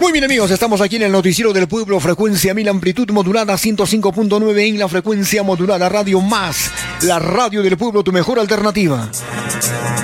Muy bien, amigos, estamos aquí en el Noticiero del Pueblo, frecuencia 1000, amplitud modulada 105.9 en la frecuencia modulada Radio Más, la radio del pueblo, tu mejor alternativa.